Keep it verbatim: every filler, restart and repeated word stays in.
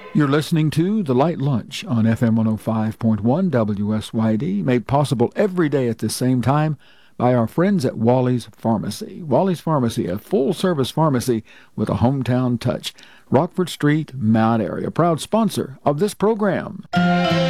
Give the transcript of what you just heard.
You're listening to The Light Lunch on F M one oh five point one W S Y D, made possible every day at the same time by our friends at Wally's Pharmacy. Wally's Pharmacy, a full-service pharmacy with a hometown touch. Rockford Street, Mount Airy, a proud sponsor of this program.